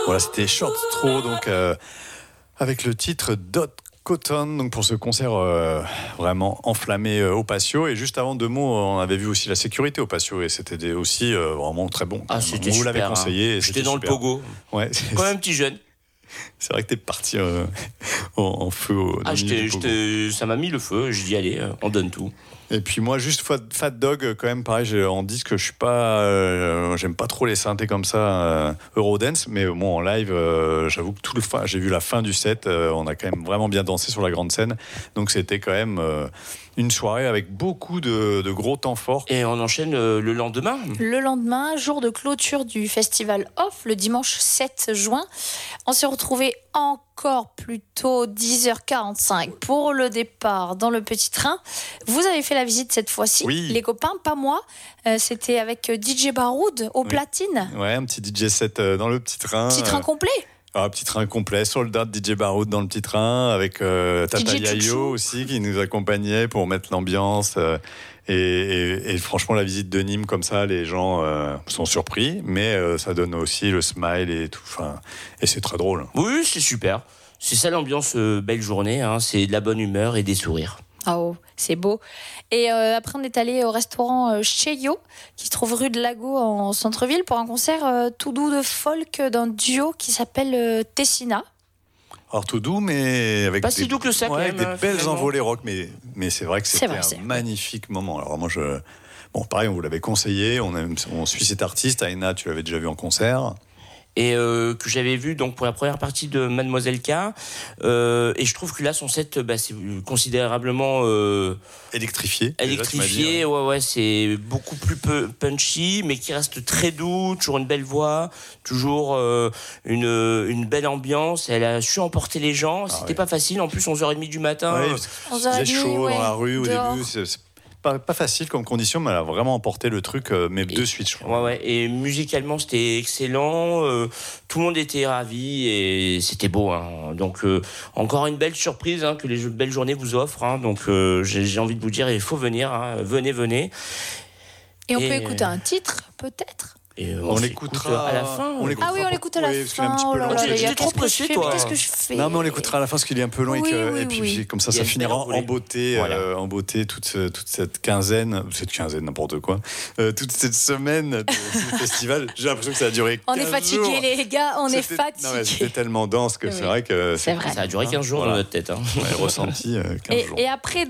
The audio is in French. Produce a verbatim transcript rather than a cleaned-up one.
Voilà, c'était Short Straw, donc euh, avec le titre Dot Cotton, donc pour ce concert euh, vraiment enflammé euh, au Patio. Et juste avant, deux mots, on avait vu aussi la sécurité au Patio et c'était des, aussi euh, vraiment très bon. Ah, c'était on vous super, l'avait conseillé. Hein. J'étais dans super. Le pogo. Ouais, c'est quand même petit jeune. C'est vrai que t'es parti euh, en, en feu. Au, ah, j'étais, j'étais, ça m'a mis le feu. Je dis allez, on donne tout. Et puis moi, juste Fat, Fat Dog, quand même, pareil, en disque, je suis pas, euh, j'aime pas trop les synthés comme ça, euh, Eurodance, mais bon, en live, euh, j'avoue que tout le fin, j'ai vu la fin du set, euh, on a quand même vraiment bien dansé sur la grande scène, donc c'était quand même euh, une soirée avec beaucoup de, de gros temps forts. Et on enchaîne euh, le lendemain. Le lendemain, jour de clôture du festival Off, le dimanche sept juin, on s'est retrouvés encore plus tôt, dix heures quarante-cinq, pour le départ dans le petit train. Vous avez fait la visite cette fois-ci, oui. Les copains, pas moi. Euh, c'était avec D J Baroud au oui. platine. Ouais, un petit D J set dans le petit train. Petit train complet. Un petit train complet, sold out, D J Baroud dans le petit train, avec euh, Tata Yayo aussi qui nous accompagnait pour mettre l'ambiance. Euh, et, et, et franchement, la visite de Nîmes comme ça, les gens euh, sont surpris, mais euh, ça donne aussi le smile et tout. Enfin, et c'est très drôle. Oui, c'est super. C'est ça l'ambiance, euh, belle journée. Hein, c'est de la bonne humeur et des sourires. Oh, c'est beau. Et euh, après, on est allé au restaurant euh, Cheyo, qui se trouve rue de Lago en centre-ville, pour un concert euh, tout doux de folk d'un duo qui s'appelle euh, Tessina. Alors tout doux, mais avec pas des, si doux que ça, ouais, avec même, des belles envolées rock, mais, mais c'est vrai que c'était vrai, un c'est magnifique vrai. moment. Alors moi, je... Bon, pareil, on vous l'avait conseillé, on, aime, on suit cet artiste, Aina, tu l'avais déjà vu en concert. Et euh, que j'avais vu donc pour la première partie de Mademoiselle K, euh, et je trouve que là son set bah, c'est considérablement euh, électrifié. Électrifié, déjà, ouais ouais, c'est beaucoup plus punchy, mais qui reste très doux, toujours une belle voix, toujours euh, une une belle ambiance. Elle a su emporter les gens. Ah, C'était ouais. pas facile. En plus, onze heures trente du matin. Ouais, onze heures trente, il faisait chaud ouais, dans la rue au dehors. début. C'est, c'est... Pas, pas facile comme condition, mais elle a vraiment emporté le truc, euh, mais et, de suite, je crois. Ouais, ouais. Et musicalement, c'était excellent. Euh, tout le monde était ravi et c'était beau. Hein. Donc, euh, encore une belle surprise hein, que les belles journées vous offrent. Hein. Donc, euh, j'ai, j'ai envie de vous dire, il faut venir. Hein. Venez, venez. Et on et... peut écouter un titre, peut-être. Et on, on l'écoutera à la fin. On ah oui, on l'écoute à la oui, fin. Oh là là, j'étais trop pressé, toi. Qu'est-ce que je fais ? Non, mais on l'écoutera à la fin parce qu'il est un peu long oui, et, que, oui, et puis oui. comme ça, ça finira en beauté, voilà. euh, en beauté toute, toute cette quinzaine, cette quinzaine, n'importe quoi, euh, toute cette semaine de ce festival. J'ai l'impression que ça a duré quinze jours. On est fatigués, les gars, on c'était, est fatigués. Non, c'était tellement dense que oui. c'est vrai que c'est vrai. Ça a duré quinze jours voilà. dans notre tête. Hein. Ouais, ressenti euh, quinze et, jours. Et après.